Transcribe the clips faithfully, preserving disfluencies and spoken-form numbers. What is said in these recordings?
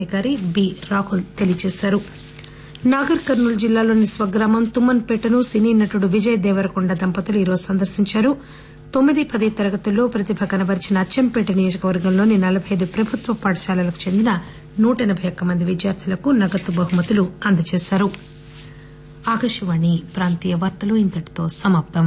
అధికారి బి రాహుల్ తెలియజేశారు. నాగర్ కర్నూలు జిల్లాలోని స్వగ్రామం తుమ్మన్పేటను సినీ నటుడు విజయ్ దేవరకొండ దంపతులు ఈరోజు సందర్శించారు. తొమ్మిది పది తరగతుల్లో ప్రతిభ కనబరిచిన అచ్చంపేట నియోజకవర్గంలోని నలబై ఐదు ప్రభుత్వ పాఠశాలలకు చెందిన నూట ఎనబై ఒక్క మంది విద్యార్థులకు నగదు బహుమతులు అందజేశారు. ఆకాశవాణి ప్రాంతీయ వార్తలు ఇంతటితో సమాప్తం.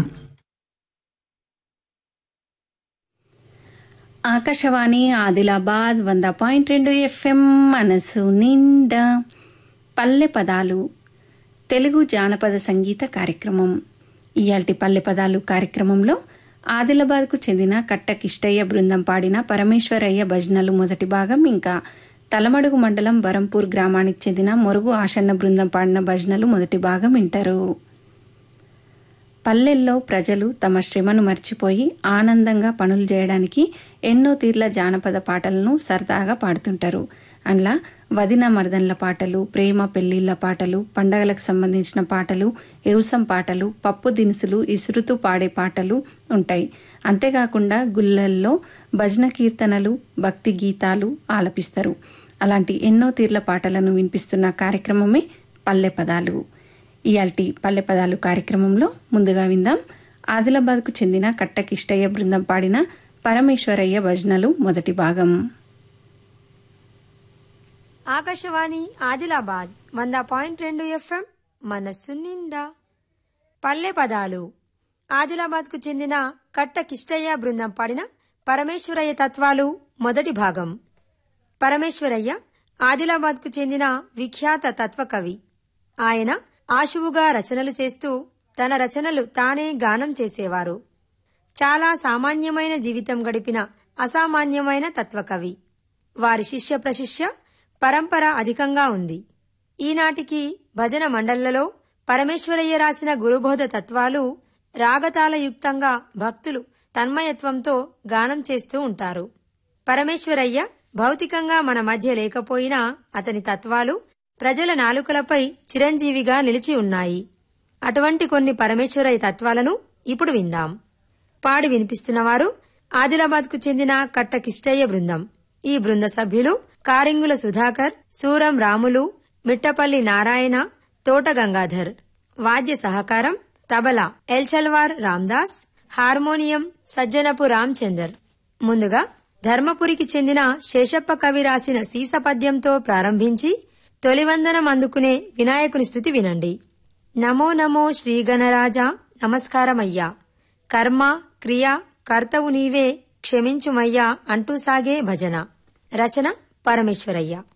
ఆకాశవాణి ఆదిలాబాద్ వంద పాయింట్ రెండు ఎఫ్ఎం మనసు నిండా పల్లె పదాలు తెలుగు జానపద సంగీత కార్యక్రమం. ఇయాల్టి పల్లె పదాలు కార్యక్రమంలో ఆదిలాబాద్కు చెందిన కట్ట కిష్టయ్య బృందం పాడిన పరమేశ్వరయ్య భజనలు మొదటి భాగం, ఇంకా తలమడుగు మండలం వరంపూర్ గ్రామానికి చెందిన మొరుగు ఆషన్న బృందం పాడిన భజనలు మొదటి భాగం వింటారు. పల్లెల్లో ప్రజలు తమ శ్రమను మర్చిపోయి ఆనందంగా పనులు చేయడానికి ఎన్నో తీర్ల జానపద పాటలను సరదాగా పాడుతుంటారు. అందులో వదిన మర్దన్ల పాటలు, ప్రేమ పెళ్లిళ్ల పాటలు, పండగలకు సంబంధించిన పాటలు, వ్యవసం పాటలు, పప్పు దినుసులు ఇసురుతూ పాడే పాటలు ఉంటాయి. అంతేకాకుండా గుళ్ళల్లో భజన కీర్తనలు, భక్తి గీతాలు ఆలపిస్తారు. అలాంటి ఎన్నో తీర్ల పాటలను వినిపిస్తున్న కార్యక్రమమే పల్లె పదాలు. ఇయాల్టి పల్లె పదాలు కార్యక్రమంలో ముందుగా విందాం ఆదిలాబాద్కు చెందిన కట్ట కిష్టయ్య బృందం పాడిన పరమేశ్వరయ్య భజనలు మొదటి భాగం. ఆకాశవాణి ఆదిలాబాద్ వంద పాయింట్ రెండు ఎఫ్ఎం మనస్సు నిండా పల్లె పదాలు. ఆదిలాబాద్కు చెందిన కట్ట కిష్టయ్య బృందం పాడిన పరమేశ్వరయ్య తత్వాలు మొదటి భాగం. పరమేశ్వరయ్య ఆదిలాబాద్కు చెందిన విఖ్యాత తత్వకవి. ఆయన ఆశువుగా రచనలు చేస్తూ తన రచనలు తానే గానం చేసేవారు. చాలా సామాన్యమైన జీవితం గడిపిన అసామాన్యమైన తత్వకవి. వారి శిష్య ప్రశిష్య పరంపర అధికంగా ఉంది. ఈనాటికి భజన మండళ్లలో పరమేశ్వరయ్య రాసిన గురుబోధ తత్వాలు రాగతాలయుక్తంగా భక్తులు తన్మయత్వంతో గానం చేస్తూ ఉంటారు. పరమేశ్వరయ్య భౌతికంగా మన మధ్య లేకపోయినా అతని తత్వాలు ప్రజల నాలుకలపై చిరంజీవిగా నిలిచి ఉన్నాయి. అటువంటి కొన్ని పరమేశ్వరయ్య తత్వాలను ఇప్పుడు విందాం. పాడి వినిపిస్తున్నవారు ఆదిలాబాద్కు చెందిన కట్ట కిష్టయ్య బృందం. ఈ బృంద సభ్యులు కారింగుల సుధాకర్, సూరం రాములు, మిట్టపల్లి నారాయణ, తోట గంగాధర్. వాద్య సహకారం తబలా ఎల్చల్వార్ రామ్దాస్, హార్మోనియం సజ్జనపు రామచందర్. ముందుగా ధర్మపురికి చెందిన శేషప్ప కవి రాసిన సీసపద్యంతో ప్రారంభించి తొలివందనం అందుకునే వినాయకుని స్తుతి వినండి. నమో నమో శ్రీగణరాజా నమస్కారమయ్యా, కర్మ క్రియ కర్తవు నీవే క్షమించుమయ్యా అంటూ సాగే భజన. రచన పరమేశ్వరయ్య.